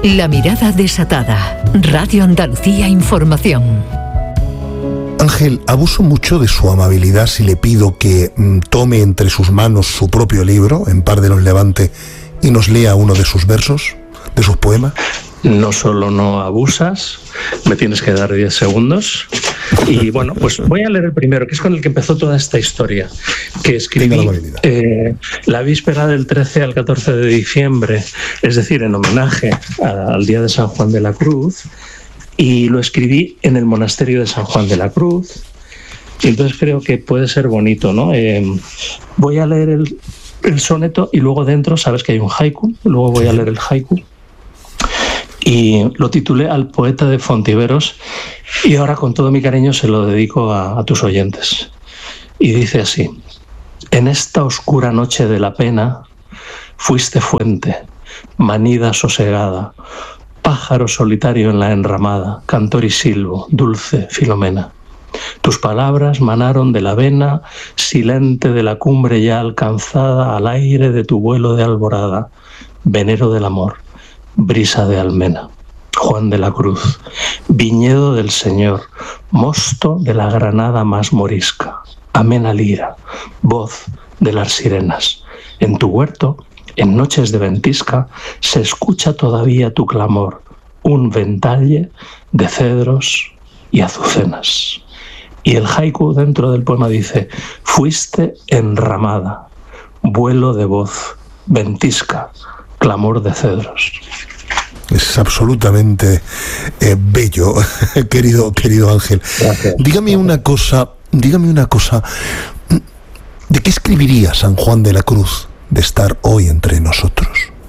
La mirada desatada. Radio Andalucía Información. Ángel, abuso mucho de su amabilidad si le pido que tome entre sus manos su propio libro, En Par de los Levante, y nos lea uno de sus versos, de sus poemas. No solo no abusas, me tienes que dar 10 segundos. Y bueno, pues voy a leer el primero, que es con el que empezó toda esta historia, que escribí la víspera del 13 al 14 de diciembre, es decir, en homenaje al Día de San Juan de la Cruz, y lo escribí en el monasterio de San Juan de la Cruz, y entonces creo que puede ser bonito, ¿no? Voy a leer el soneto y luego dentro, sabes que hay un haiku, luego voy a leer el haiku. Y lo titulé Al poeta de Fontiveros, y ahora con todo mi cariño se lo dedico a tus oyentes. Y dice así: en esta oscura noche de la pena, fuiste fuente, manida sosegada, pájaro solitario en la enramada, cantor y silbo, dulce Filomena. Tus palabras manaron de la vena, silente de la cumbre ya alcanzada, al aire de tu vuelo de alborada, venero del amor, brisa de almena. Juan de la Cruz, viñedo del Señor, mosto de la granada más morisca, amena lira, voz de las sirenas. En tu huerto, en noches de ventisca, se escucha todavía tu clamor, un ventalle de cedros y azucenas. Y el haiku dentro del poema dice: fuiste enramada, vuelo de voz, ventisca, clamor de cedros. Es absolutamente bello, querido Ángel. Gracias. Dígame una cosa, ¿de qué escribiría San Juan de la Cruz de estar hoy entre nosotros?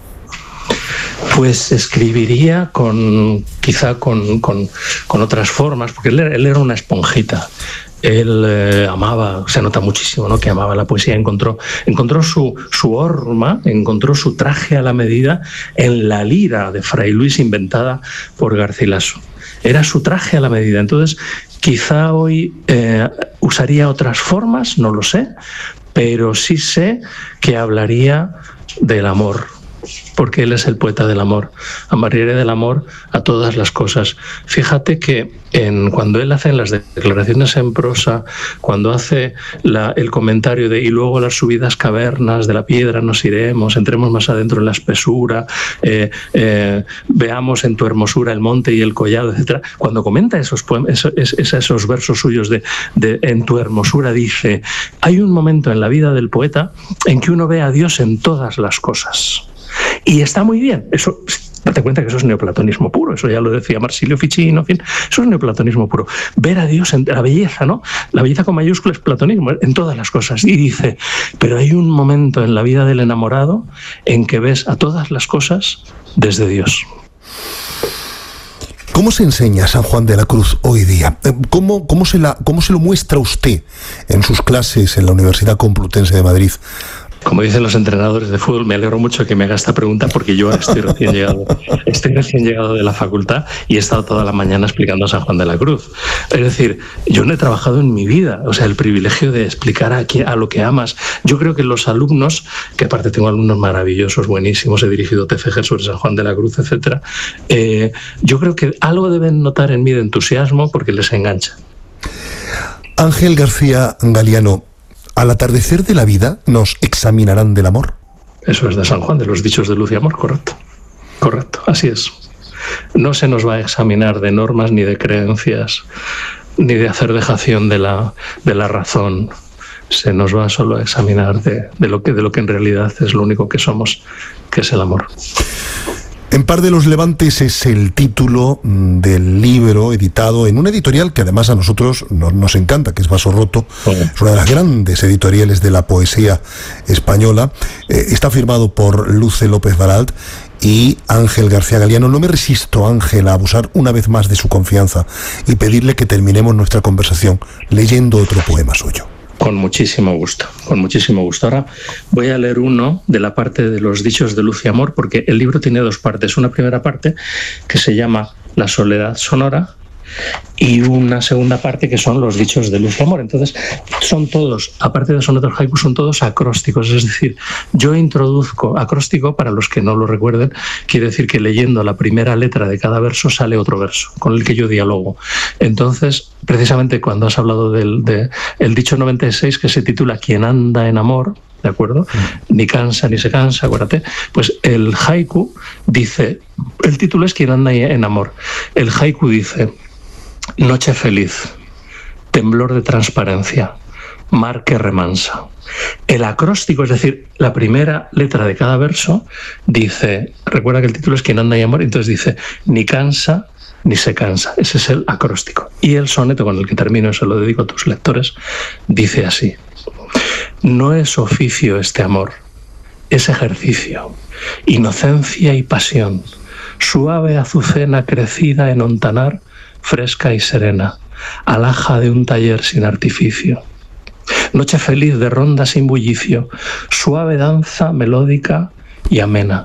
Pues escribiría quizá con otras formas, porque él era una esponjita. Él amaba, se nota muchísimo, ¿no?, que amaba la poesía. Encontró su horma, encontró su traje a la medida en la lira de Fray Luis, inventada por Garcilaso. Era su traje a la medida. Entonces, quizá hoy usaría otras formas, no lo sé, pero sí sé que hablaría del amor, porque él es el poeta del amor. Amaría del amor a todas las cosas. Fíjate que cuando él hace las declaraciones en prosa, cuando hace el comentario de y luego las subidas cavernas de la piedra nos iremos, entremos más adentro en la espesura, veamos en tu hermosura el monte y el collado, etc. Cuando comenta esos poemas, esos versos suyos de en tu hermosura, dice: hay un momento en la vida del poeta en que uno ve a Dios en todas las cosas. Y está muy bien, eso, date cuenta que eso es neoplatonismo puro, eso ya lo decía Marsilio Ficino, en fin, eso es neoplatonismo puro. Ver a Dios en la belleza, ¿no? La belleza con mayúsculas es platonismo, en todas las cosas. Y dice: pero hay un momento en la vida del enamorado en que ves a todas las cosas desde Dios. ¿Cómo se enseña San Juan de la Cruz hoy día? ¿Cómo se lo muestra usted en sus clases en la Universidad Complutense de Madrid? Como dicen los entrenadores de fútbol, me alegro mucho que me haga esta pregunta, porque yo ahora estoy recién llegado de la facultad y he estado toda la mañana explicando a San Juan de la Cruz. Es decir, yo no he trabajado en mi vida, o sea, el privilegio de explicar a lo que amas. Yo creo que los alumnos, que aparte tengo alumnos maravillosos, buenísimos, he dirigido TFG sobre San Juan de la Cruz, etc. Yo creo que algo deben notar en mí de entusiasmo porque les engancha. Ángel García Galiano, al atardecer de la vida nos examinarán del amor. Eso es de San Juan, de los dichos de luz y amor, correcto, así es. No se nos va a examinar de normas ni de creencias, ni de hacer dejación de la razón. Se nos va solo a examinar de lo que en realidad es lo único que somos, que es el amor. En Par de los Levantes es el título del libro editado en una editorial que además a nosotros nos encanta, que es Vaso Roto. Es una de las grandes editoriales de la poesía española. Está firmado por Luce López Baralt y Ángel García Galiano. No me resisto, Ángel, a abusar una vez más de su confianza y pedirle que terminemos nuestra conversación leyendo otro poema suyo. Con muchísimo gusto. Ahora voy a leer uno de la parte de los dichos de luz y amor, porque el libro tiene dos partes. Una primera parte que se llama La soledad sonora y una segunda parte que son los dichos de luz y amor. Entonces, son todos, aparte de sonetos haiku, son todos acrósticos, es decir, yo introduzco acróstico, para los que no lo recuerden, quiere decir que leyendo la primera letra de cada verso sale otro verso, con el que yo dialogo. Entonces, precisamente cuando has hablado del dicho 96, que se titula Quien anda en amor, ¿de acuerdo? Ni cansa ni se cansa, acuérdate. Pues el haiku dice, el título es Quien anda en amor. El haiku dice: noche feliz, temblor de transparencia, mar que remansa. El acróstico, es decir, la primera letra de cada verso, dice, recuerda que el título es Quien anda en amor, entonces dice, ni cansa ni se cansa. Ese es el acróstico. Y el soneto con el que termino, se lo dedico a tus lectores, dice así: no es oficio este amor, es ejercicio, inocencia y pasión, suave azucena crecida en hontanar, fresca y serena, alhaja de un taller sin artificio. Noche feliz de ronda sin bullicio, suave danza melódica y amena.